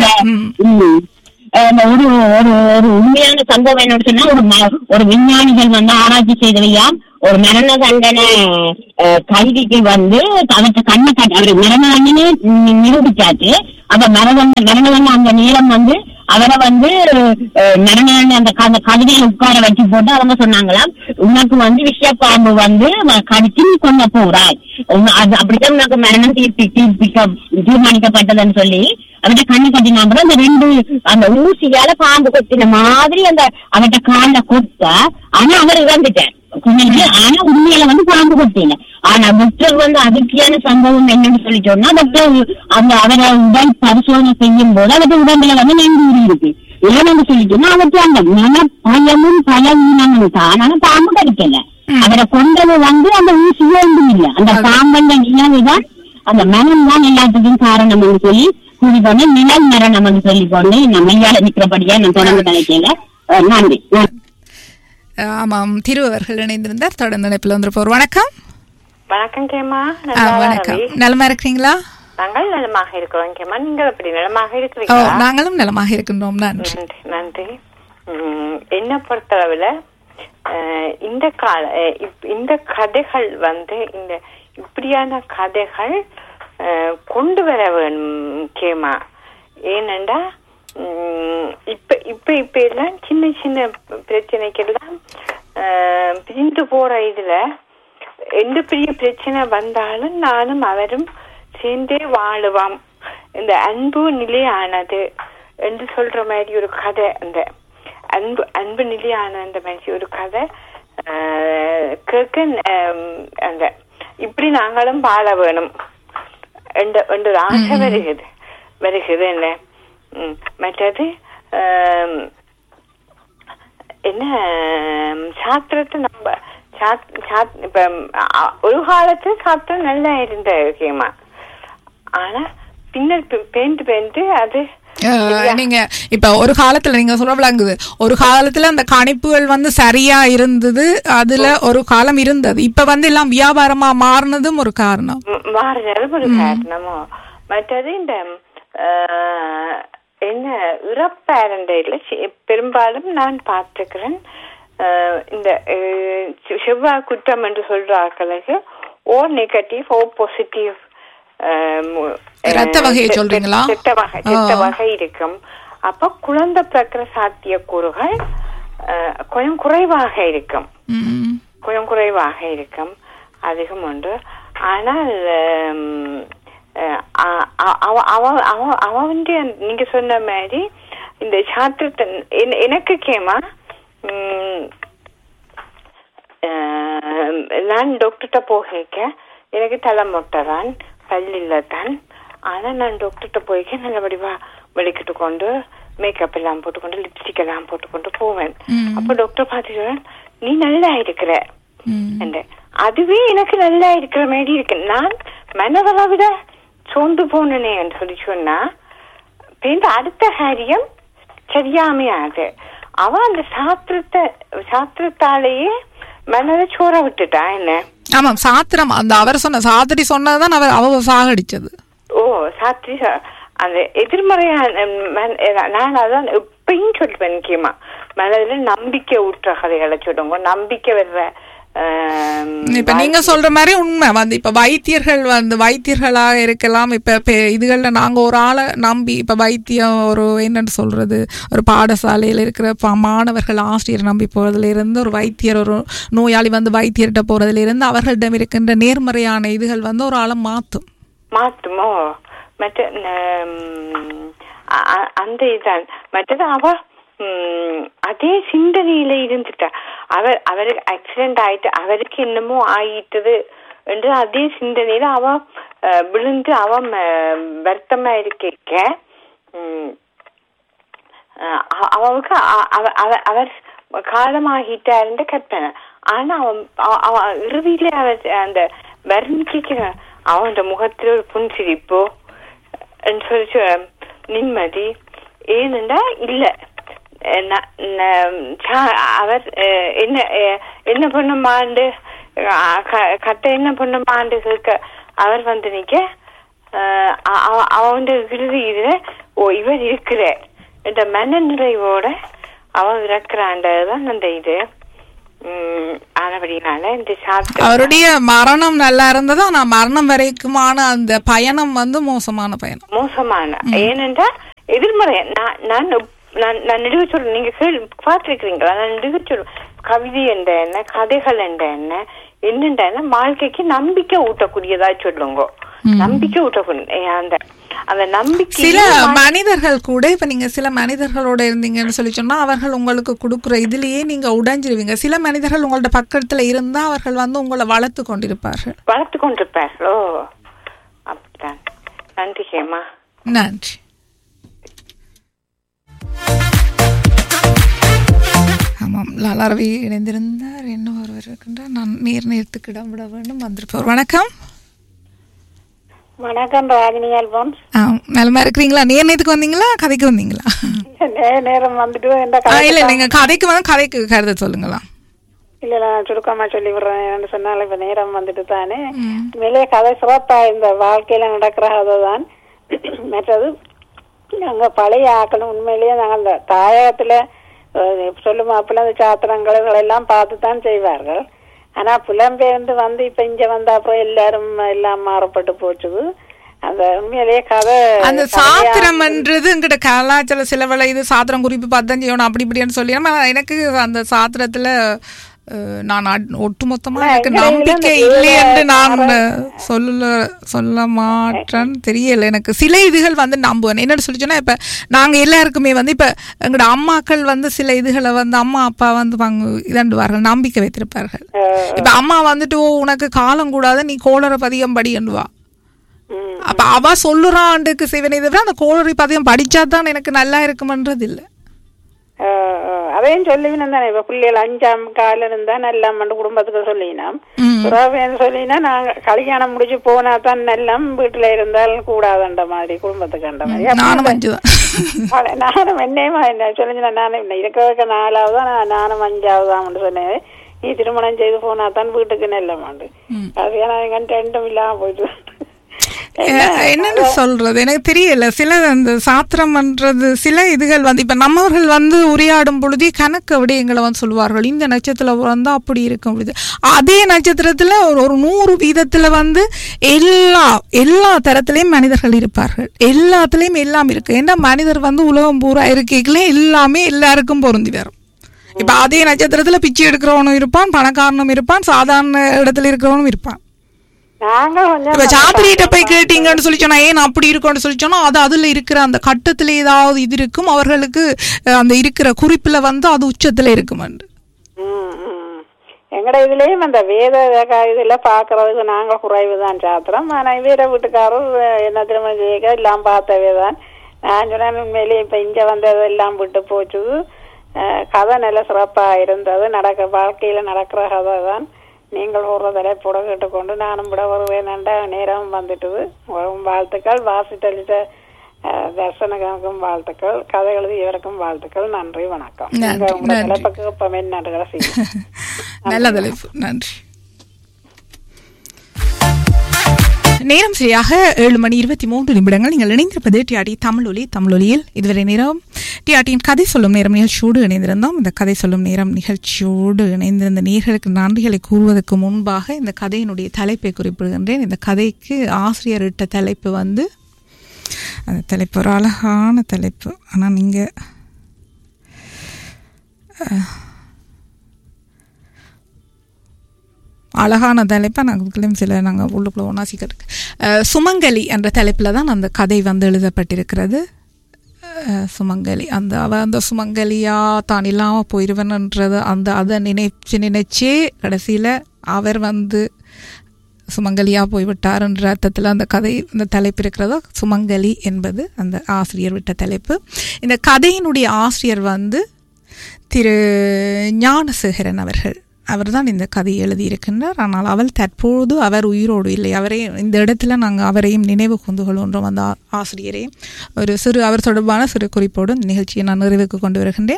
ஒரு ஒரு ஒரு உண்மையான சம்பவம் என்னன்னு சொன்னா ஒரு ஒரு விஞ்ஞானிகள் வந்து ஆராய்ச்சி செய்தவையா ஒரு மரண தண்டனை கைதிக்கு வந்து அவற்றை கண்ணை காட்டி அவரு மரண தண்டனை நிரூபிச்சாச்சு. அப்ப மரண மரண தண்டனை அந்த நேரம் வந்து அவரை வந்து மரண அந்த அந்த கவிதையை உட்கார வச்சு போட்டு அவங்க சொன்னாங்களாம், உனக்கு வந்து விஷப்பாம்பு வந்து கடிச்சு கொண்டு போறாய், அது அப்படித்தான் உனக்கு மரணம் தீர்ப்பி தீர்ப்பிக்க தீர்மானிக்கப்பட்டதுன்னு சொல்லி அவட்ட கண்ணு கட்டினாங்க. அந்த ரெண்டு அந்த ஊசியால பாம்பு கொத்தின மாதிரி அந்த அவட்ட கால கொத்த. ஆனா அவர் இறந்துட்டார். ஆனா உண்மையில வந்து பாம்பு கொத்தின. ஆனா டாக்டர் வந்து அதிர்ச்சியான சம்பவம் என்னன்னு சொல்லிட்டோம்னா டாக்டர் அந்த அவரை உடல் பரிசோதனை செய்யும் போது அவருடைய உடம்புல வந்து நெஞ்சு இருக்கு. ஏன்னு சொல்லிட்டோம்னா அவருக்கு அந்த மன பயமும் பலவீனமும் தான். ஆனா பாம்பு கடிக்கல. அவரை கொண்டது வந்து அந்த ஊசியே ஒன்றும் இல்லை. அந்த பாம்பந்த நினைவுதான் அந்த மனம் தான் எல்லாத்துக்கும் காரணம் என்று சொல்லி கூறி பண்ண நிழல் மரணம் சொல்லி கொண்டு நம்ம மையால நிற்கிறபடியா நான் தொடர்ந்து நினைக்கல. நன்றி.
ஆமாம், திருவர்கள் இணைந்திருந்தார். தொடர்ந்து நினைப்பில் வந்துருப்போர். வணக்கம்.
வணக்கம் கேமா.
வணக்கம். நலமா இருக்கிறீங்களா?
நாங்கள் நலமாக இருக்கிறோம் கேமா. நீங்கள் எப்படி நலமாக இருக்கிறீங்களா?
நாங்களும் நலமாக இருக்கின்றோம். நன்றி
நன்றி. என்ன பொறுத்தளவுல இந்த கால இந்த கதைகள் வந்து இந்த இப்படியான கதைகள் கொண்டு வர வேணும் கேமா. ஏனண்டா இப்ப இப்ப இப்ப எல்லாம் சின்ன சின்ன பிரச்சனைக்கெல்லாம் பிரிந்து போற இதுல எந்த பெரிய பிரச்சனை வந்தாலும் நானும் அவரும் சேர்ந்தே வாழுவாம், இந்த அன்பு நிலையானது என்று சொல்ற மாதிரி ஒரு கதை. அந்த அன்பு அன்பு நிலையான அந்த மாதிரி ஒரு கதை கேட்க அந்த இப்படி நாங்களும் வாழ வேணும் என்ற ஒரு ஆசை வருகிறது வருகிறது என்ன. மற்றது என்ன சாஸ்திரத்தை நம்ம இப்ப ஒரு காலத்துல சாஸ்திரம் நல்லா இருந்த கேமா. ஆனா பின்னர் பேண்டு பேண்டு அது
நீங்க இப்ப ஒரு காலத்துல நீங்க சொல்ல விளங்குது, ஒரு காலத்துல அந்த கணிப்புகள் வந்து சரியா இருந்தது, அதுல ஒரு காலம் இருந்தது. இப்ப வந்து எல்லாம் வியாபாரமா மாறினதும் ஒரு காரணம்
மாறினதும் ஒரு காரணமோ. மற்றது இந்த என்ன இறப்பேரண்டையில பெரும்பாலும் நான் பார்த்துக்கிறேன் இந்த செவ்வாய் குற்றம் என்று சொல்றார்களுக்கு ஓ நெகட்டிவ் ஓ பாசிட்டிவ்
ரத்த வகையை சொல்றீங்களா?
ரத்த வகை ரத்த வகை இருக்கும். அப்ப குழந்தை பிறக்கிற சாத்திய கூறுகள் கொஞ்சம் குறைவாக இருக்கும் கொஞ்சம் குறைவாக இருக்கும் அதிகம் ஒன்று. ஆனால் அவ வந்து நீங்க சொன்ன மாதிரி இந்த சாத்திரத்தை எனக்கு கேமா நான் டாக்டர்கிட்ட போக எனக்கு தலை மொட்டை தான் பல்லில்ல தான். ஆனா நான் டாக்டர்கிட்ட போய்க்க நல்லபடிவா வெளிக்கிட்டு கொண்டு மேக்கப் எல்லாம் போட்டுக்கொண்டு லிப்ஸ்டிக் எல்லாம் போட்டுக்கொண்டு போவேன். அப்ப டாக்டர் பார்த்துட்டு நீ நல்லா இருக்கிற, அதுவே எனக்கு நல்லா இருக்கிற மாதிரி இருக்கு. நான் மனவளை விட சோர்ந்து போனேனே என்று சொல்லி சொன்னா அடுத்த காரியம் சரியாமையாது. அவ அந்த சாத்திரத்தை சாத்திரத்தாலேயே மனதை சோற விட்டுட்டா. என்ன
ஆமாம், சாத்திரம் அந்த அவர் சொன்ன சாத்திரி சொன்னதான் அவர் அவ சாகடிச்சது.
ஓ சாத்திரி அந்த எதிர்மறையான நான் அதான் எப்பயும் சொல்லுவேன். முக்கியமா மனதுல நம்பிக்கை ஊற்ற கதைகளை சொல்லுங்க. நம்பிக்கை வர்ற
இப்ப நீங்க சொல்ற மாதிரி உண்மை வந்து இப்ப வைத்தியர்கள் வந்து வைத்தியர்களாக இருக்கலாம். இப்ப இதுகள்ல நாங்க ஒரு ஆளை நம்பி இப்ப வைத்தியம் ஒரு என்னன்னு சொல்றது ஒரு பாடசாலையில் இருக்கிற மாணவர்கள் ஆசிரியர் நம்பி போறதுல இருந்து ஒரு வைத்தியர் ஒரு நோயாளி வந்து வைத்தியர்கிட்ட போறதுல இருந்து அவர்களிடம் இருக்கின்ற நேர்மறையான இதுகள் வந்து ஒரு ஆளை மாத்தும்
மாத்துமோ மற்ற அந்த இதான் மற்றது அவ அதே சிந்தனையில இருந்துட்டா. அவர் அவருக்கு ஆக்சிடென்ட் ஆயிட்டு அவருக்கு என்னமோ ஆயிட்டது என்று அதே சிந்தனையில அவ விழுந்து அவ வருத்தமா இருக்க அவருக்கு அவர் காலமாகிட்டாருன்ற கற்பனை. ஆனா அவ இறுதியில அவர் அந்த வர்ணிக்க அவன் முகத்துல ஒரு புன்சிரிப்போ சொல்லி நிம்மதி ஏனென்றா இல்ல அவர் என்ன என்ன பண்ணுமாண்டு கட்ட என்ன பண்ணுமாண்டு கேட்க அவர் வந்து நிக்க அவன் இறுதி இதுல ஓ இவர் இருக்கிற இந்த மன நிறைவோட அவன் இறக்குறான்றதுதான் அந்த இது.
அவருடைய மரணம் நல்லா இருந்தது. ஆனா மரணம் வரைக்குமான அந்த பயணம் வந்து மோசமான பயணம்
மோசமான ஏனென்றா எதிர்மறை. நான் நான் நான் நெடுக சொல்றேன், நீங்க கேள்வி பார்த்திருக்கிறீங்களா? நான் நெடுக சொல்றேன், கவிதை என்ற என்ன, கதைகள் என்ற என்ன, என்னென்ன வாழ்க்கைக்கு நம்பிக்கை ஊட்டக்கூடியதா சொல்லுங்க. நம்பிக்கை ஊட்டக்கூடிய அந்த அந்த நம்பிக்கை.
சில மனிதர்கள் கூட இப்ப நீங்க சில மனிதர்களோட இருந்தீங்கன்னு சொல்லி சொன்னா அவர்கள் உங்களுக்கு கொடுக்குற இதுலயே நீங்க உடைஞ்சிருவீங்க. சில மனிதர்கள் உங்களோட பக்கத்துல இருந்தா அவர்கள் வந்து உங்களை வளர்த்து கொண்டிருப்பார்கள்
வளர்த்து கொண்டிருப்பார்களோ அப்படித்தான். நன்றி ஹேமா.
நன்றி. ஆமாம், லாலாரவி இணைந்திருந்தார். என்ன ஒருவர் இருக்கின்றார். நான் நீர் நேர்த்துக்கு இடம் விட வேண்டும் வந்திருப்பவர். வணக்கம்.
வணக்கம் ராகினி அல்போன்ஸ்.
நலமா இருக்கிறீங்களா? நேர் நேரத்துக்கு வந்தீங்களா கதைக்கு வந்தீங்களா?
நேரம் வந்துட்டு
இல்ல நீங்க கதைக்கு வந்து கதைக்கு கருத சொல்லுங்களா?
இல்ல நான் சுருக்கமா சொல்லி விடுறேன் சொன்னாலும் இப்ப நேரம் வந்துட்டு தானே. மேலே கதை சிறப்பா இந்த வாழ்க்கையில நடக்கிற கதைதான். மற்றது நாங்க பழைய ஆக்களும் உண்மையிலேயே நாங்கள் அந்த தாயகத்துல சொல்லுமா அப்பெல்லாம் அந்த சாத்திரங்கள் எல்லாம் பார்த்துதான் செய்வார்கள். ஆனா புலம்பெயர்ந்து வந்து இப்ப இங்க வந்த அப்புறம் எல்லாரும் எல்லாம் மாறப்பட்டு போச்சுது. அந்த உண்மையிலேயே கதை
அந்த சாத்திரம்ன்றது எங்கிட்ட கலாச்சார சிலவளை இது சாத்திரம் குறிப்பு பார்த்துதான் செய்யணும் அப்படி இப்படின்னு சொல்லி எனக்கு அந்த சாத்திரத்துல நான் ஒட்டுமொத்தமா எனக்கு நம்பிக்கை இல்லை என்று நான் சொல்ல சொல்ல மாட்டேன்னு தெரியல. எனக்கு சில இதுகள் வந்து நம்புவேன். என்னன்னு சொல்லி சொன்னா இப்ப நாங்க எல்லாருக்குமே வந்து இப்ப எங்களோட அம்மாக்கள் வந்து சில இதுகளை வந்து அம்மா அப்பா வந்து பங்கு இதண்டுவார்கள், நம்பிக்கை வைத்திருப்பார்கள். இப்ப அம்மா வந்துட்டு ஓ உனக்கு காலம் கூடாது நீ கோளற பதியம் படி என்றுவா. அப்ப அவ சொல்லுறாண்டுக்கு சிவனை தவிர அந்த கோளறி பதியம் படிச்சாதான் எனக்கு நல்லா இருக்குமன்றது இல்லை.
அதையும் சொல்லுவினா தானே இப்ப பிள்ளைகள் அஞ்சாம் கால இருந்தா நல்லா குடும்பத்துக்கு சொல்லினோம். சொல்லினா நாங்க கல்யாணம் முடிச்சு போனா தான் எல்லாம் வீட்டுல இருந்தாலும் கூடாதுன்ற மாதிரி குடும்பத்துக்கு அந்த மாதிரி நானும் என்னமா என்ன சொல்லிச்சுனா நானும் இருக்க நாலாவதா நானும் அஞ்சாவதான் சொன்னேன். நீ திருமணம் செய்து போனா தான் வீட்டுக்கு நல்ல மாண்டு கல்யாணம் ரெண்டும் இல்லாம போயிட்டு
என்னன்னு சொல்றது எனக்கு தெரியல. சில அந்த சாத்திரம்ன்றது சில இதுகள் வந்து இப்ப நம்மவர்கள் வந்து உரையாடும் பொழுது கணக்கு விடயங்களை வந்து சொல்லுவார்கள். இந்த நட்சத்திரத்துல வந்து அப்படி இருக்கும் பொழுது அதே நட்சத்திரத்துல ஒரு நூறு வீதத்துல வந்து எல்லா எல்லா தரத்திலையும் மனிதர்கள் இருப்பார்கள். எல்லாத்துலயும் எல்லாம் இருக்கு. ஏன்னா மனிதர் வந்து உலகம் பூரா இருக்கைகளே எல்லாமே எல்லாருக்கும் பொருந்தி வரும். இப்ப அதே நட்சத்திரத்துல பிச்சை எடுக்கிறவனும் இருப்பான், பணக்காரனும் இருப்பான், சாதாரண இடத்துல இருக்கிறவனும் இருப்பான். சாத்திரியிட்ட போய் கேட்டீங்கன்னு சொல்லி சொன்னா ஏன் அப்படி இருக்கும்னு சொல்லி சொன்னா அது அதுல இருக்கிற அந்த கட்டத்துல ஏதாவது இது இருக்கும் அவர்களுக்கு அந்த இருக்கிற குறிப்புல வந்து அது உச்சத்துல இருக்கும்.
எங்கட இதுலயும் அந்த வேத இதுல பாக்குறதுக்கு நாங்க குறைவுதான் சாத்திரம். ஆனா வேற வீட்டுக்காரர் என்ன திருமணம் செய்ய எல்லாம் பார்த்தவேதான் நான் சொன்னேன் உண்மையிலேயே இப்ப இங்க வந்ததெல்லாம் விட்டு போச்சு. கதை நல்ல சிறப்பா இருந்தது. நடக்க வாழ்க்கையில நடக்கிற கதை தான். நீங்கள் ஒரு தலைப்போட கேட்டுக்கொண்டு நானும் விட வருவேன். நேரம் வந்துட்டுது. வாழ்த்துக்கள். வாசித்தளித்த தர்சனகனுக்கும் வாழ்த்துக்கள். கதை எழுதி இவருக்கும் வாழ்த்துக்கள். நன்றி, வணக்கம். தலைப்புக்கு இப்ப நன்றிகளை செய்யும்.
நல்ல தலைப்பு. நன்றி. நேரம் சரியாக ஏழு மணி இருபத்தி மூன்று நிமிடங்கள். நீங்கள் இணைந்திருப்பது டிஆர்டி தமிழொலி. தமிழொலியில் இதுவரை நேரம் டிஆர்டியின் கதை சொல்லும் நேரம் நிகழ்ச்சியோடு இணைந்திருந்தோம். இந்த கதை சொல்லும் நேரம் நிகழ்ச்சியோடு இணைந்திருந்த நேர்களுக்கு நன்றிகளை கூறுவதற்கு முன்பாக இந்த கதையினுடைய தலைப்பை குறிப்பிடுகின்றேன். இந்த கதைக்கு ஆசிரியர் இட்ட தலைப்பு வந்து அந்த தலைப்பு ஒரு அழகான தலைப்பு. ஆனால் நீங்கள் அழகான தலைப்பை நாங்கள் சில நாங்கள் உள்ளுக்குள்ள ஒன்னாசிக்கிறதுக்கு சுமங்கலி என்ற தலைப்பில் தான் அந்த கதை வந்து எழுதப்பட்டிருக்கிறது. சுமங்கலி அந்த அவ அந்த சுமங்கலியா தான் இல்லாமல் போயிடுவன்ன்றது அந்த அதை நினைச்சு நினைச்சே கடைசியில் அவர் வந்து சுமங்கலியாக போய்விட்டார்ன்ற அர்த்தத்தில் அந்த கதை இந்த தலைப்பு இருக்கிறதோ சுமங்கலி என்பது அந்த ஆசிரியர் விட்ட தலைப்பு. இந்த கதையினுடைய ஆசிரியர் வந்து திரு ஞானசேகரன் அவர்கள். அவர் தான் இந்த கதையை எழுதியிருக்கின்றார். ஆனால் அவள் தற்போது அவர் உயிரோடு இல்லை. அவரே இந்த இடத்துல நாங்கள் அவரையும் நினைவு கொண்டு கொள்கின்றோம். அந்த ஆசிரியரையும் ஒரு சிறு அவர் தொடர்பான சிறு குறிப்போடு இந்த நிகழ்ச்சியை நான் நிறைவுக்கு கொண்டு வருகின்றேன்.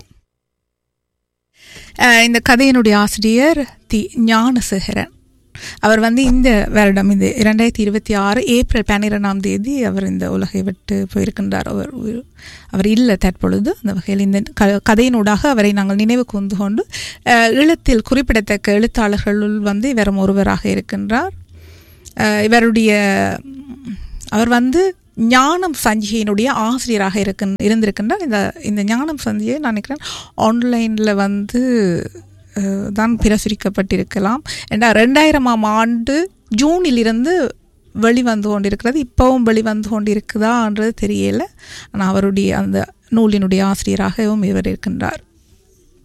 இந்த கதையினுடைய ஆசிரியர் தி ஞானசேகரன். அவர் வந்து இந்த வருடம் இந்த இரண்டாயிரத்தி இருபத்தி ஆறு ஏப்ரல் பன்னிரெண்டாம் தேதி அவர் இந்த உலகை விட்டு போயிருக்கின்றார். அவர் அவர் இல்லை தற்பொழுது. அந்த வகையில் இந்த க கதையினூடாக அவரை நாங்கள் நினைவு கொண்டு கொண்டு ஈழத்தில் குறிப்பிடத்தக்க எழுத்தாளர்களுள் வந்து இவரும் ஒருவராக இருக்கின்றார். இவருடைய அவர் வந்து ஞானம் சஞ்சிகையினுடைய ஆசிரியராக இருக்க இருந்திருக்கின்றார். இந்த இந்த ஞானம் சஞ்சிகை நான் நினைக்கிறேன் ஆன்லைனில் வந்து தான் பிரசுரிக்கப்பட்டிருக்கலாம். ஏன்னா ரெண்டாயிரமாம் ஆண்டு ஜூனிலிருந்து வெளிவந்து கொண்டிருக்கிறது. இப்போவும் வெளிவந்து கொண்டிருக்குதான்றது தெரியலை. ஆனால் அவருடைய அந்த நூலினுடைய ஆசிரியராகவும் இவர் இருக்கின்றார்.